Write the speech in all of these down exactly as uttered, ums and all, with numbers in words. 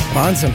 Wahnsinn.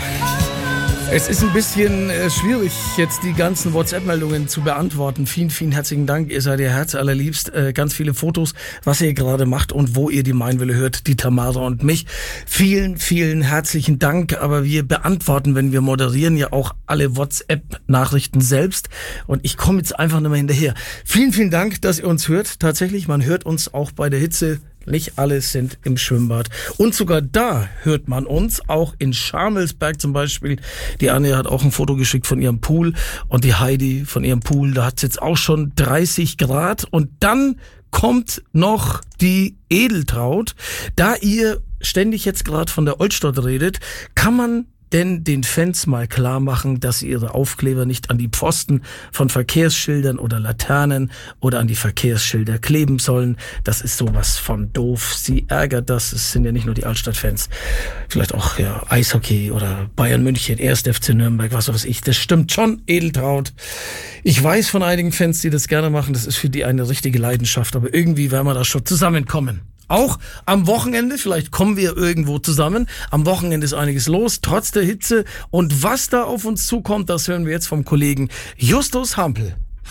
Es ist ein bisschen äh, schwierig, jetzt die ganzen WhatsApp-Meldungen zu beantworten. Vielen, vielen herzlichen Dank. Ihr seid ihr herzallerliebst. Äh, ganz viele Fotos, was ihr gerade macht und wo ihr die Mainwelle hört, die Tamara und mich. Vielen, vielen herzlichen Dank. Aber wir beantworten, wenn wir moderieren, ja auch alle WhatsApp-Nachrichten selbst. Und ich komme jetzt einfach nicht mehr hinterher. Vielen, vielen Dank, dass ihr uns hört. Tatsächlich, man hört uns auch bei der Hitze. Nicht alle sind im Schwimmbad. Und sogar da hört man uns, auch in Scharmelsberg zum Beispiel. Die Anja hat auch ein Foto geschickt von ihrem Pool und die Heidi von ihrem Pool. Da hat es jetzt auch schon dreißig Grad. Und dann kommt noch die Edeltraut. Da ihr ständig jetzt gerade von der Altstadt redet, kann man denn den Fans mal klar machen, dass sie ihre Aufkleber nicht an die Pfosten von Verkehrsschildern oder Laternen oder an die Verkehrsschilder kleben sollen. Das ist sowas von doof. Sie ärgert das. Es sind ja nicht nur die Altstadt-Fans. Vielleicht auch ja, Eishockey oder Bayern München, erster F C Nürnberg, was weiß ich. Das stimmt schon, Edeltraut. Ich weiß von einigen Fans, die das gerne machen. Das ist für die eine richtige Leidenschaft. Aber irgendwie werden wir da schon zusammenkommen. Auch am Wochenende, vielleicht kommen wir irgendwo zusammen. Am Wochenende ist einiges los, trotz der Hitze. Und was da auf uns zukommt, das hören wir jetzt vom Kollegen Justus Hampel.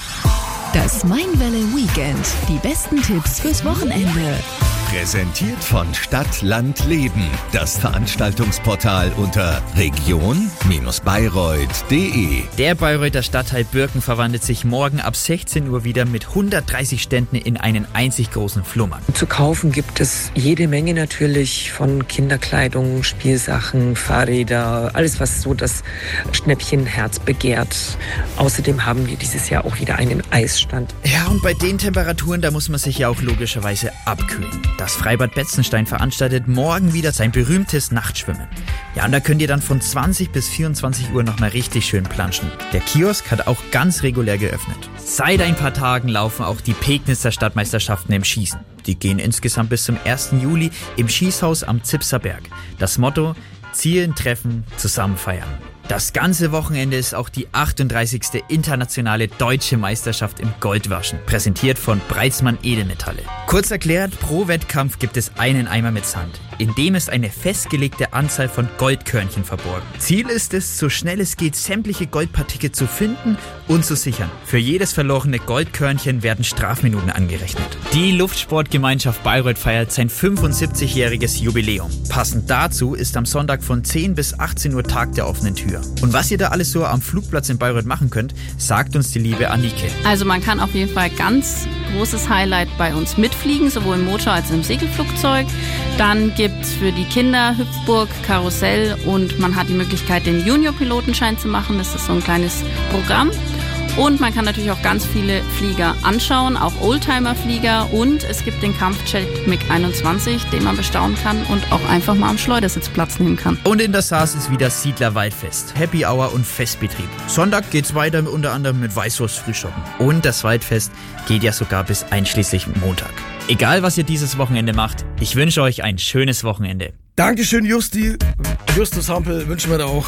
Das Mainwelle Weekend. Die besten Tipps fürs Wochenende. Präsentiert von Stadt, Land, Leben. Das Veranstaltungsportal unter region Bayreuth punkt de. Der Bayreuther Stadtteil Birken verwandelt sich morgen ab sechzehn Uhr wieder mit hundertdreißig Ständen in einen einzig großen Flohmarkt. Zu kaufen gibt es jede Menge natürlich von Kinderkleidung, Spielsachen, Fahrräder, alles was so das Schnäppchenherz begehrt. Außerdem haben wir dieses Jahr auch wieder einen Eisstand. Ja, und bei den Temperaturen, da muss man sich ja auch logischerweise abkühlen. Das Freibad Betzenstein veranstaltet morgen wieder sein berühmtes Nachtschwimmen. Ja, und da könnt ihr dann von zwanzig bis vierundzwanzig Uhr noch mal richtig schön planschen. Der Kiosk hat auch ganz regulär geöffnet. Seit ein paar Tagen laufen auch die Pegnitzer Stadtmeisterschaften im Schießen. Die gehen insgesamt bis zum ersten Juli im Schießhaus am Zipser Berg. Das Motto: Zielen, Treffen, zusammen feiern. Das ganze Wochenende ist auch die achtunddreißigste internationale deutsche Meisterschaft im Goldwaschen, präsentiert von Breitzmann Edelmetalle. Kurz erklärt, pro Wettkampf gibt es einen Eimer mit Sand. In dem ist eine festgelegte Anzahl von Goldkörnchen verborgen. Ziel ist es, so schnell es geht, sämtliche Goldpartikel zu finden und zu sichern. Für jedes verlorene Goldkörnchen werden Strafminuten angerechnet. Die Luftsportgemeinschaft Bayreuth feiert sein fünfundsiebzigjähriges Jubiläum. Passend dazu ist am Sonntag von zehn bis achtzehn Uhr Tag der offenen Tür. Und was ihr da alles so am Flugplatz in Bayreuth machen könnt, sagt uns die liebe Annike. Also man kann auf jeden Fall ganz großes Highlight bei uns mitfliegen, sowohl im Motor- als auch im Segelflugzeug. Dann gibt es für die Kinder Hüpfburg, Karussell und man hat die Möglichkeit, den Junior-Pilotenschein zu machen. Das ist so ein kleines Programm. Und man kann natürlich auch ganz viele Flieger anschauen, auch Oldtimer-Flieger. Und es gibt den Kampfjet MiG einundzwanzig, den man bestaunen kann und auch einfach mal am Schleudersitz Platz nehmen kann. Und in der Saas ist wieder Siedler-Waldfest, Happy Hour und Festbetrieb. Sonntag geht's weiter unter anderem mit Weißwurst-Frühschoppen. Und das Waldfest geht ja sogar bis einschließlich Montag. Egal, was ihr dieses Wochenende macht, ich wünsche euch ein schönes Wochenende. Dankeschön, Justi. Justus Hampel wünschen wir da auch.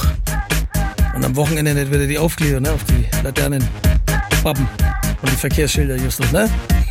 Und am Wochenende nicht wieder die Aufkleber, ne, auf die Laternen, Wappen und die Verkehrsschilder, Justus, ne?